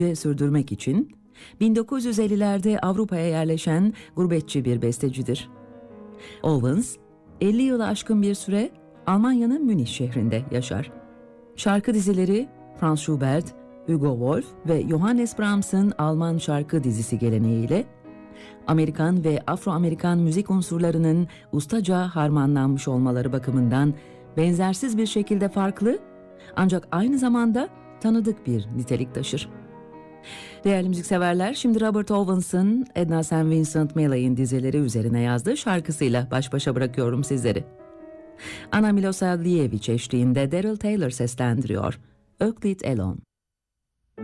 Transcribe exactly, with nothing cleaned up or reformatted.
sürdürmek için bin dokuz yüz ellilerde Avrupa'ya yerleşen gurbetçi bir bestecidir. Owens, elli yılı aşkın bir süre Almanya'nın Münih şehrinde yaşar. Şarkı dizileri Franz Schubert, Hugo Wolf ve Johannes Brahms'ın Alman şarkı dizisi geleneğiyle Amerikan ve Afro-Amerikan müzik unsurlarının ustaca harmanlanmış olmaları bakımından benzersiz bir şekilde farklı ancak aynı zamanda tanıdık bir nitelik taşır. Değerli müzikseverler, şimdi Robert Owens'ın Edna St. Vincent Millay'in dizeleri üzerine yazdığı şarkısıyla baş başa bırakıyorum sizleri. Anna Milosavljevic eşliğinde Daryl Taylor seslendiriyor. Euclid Alone.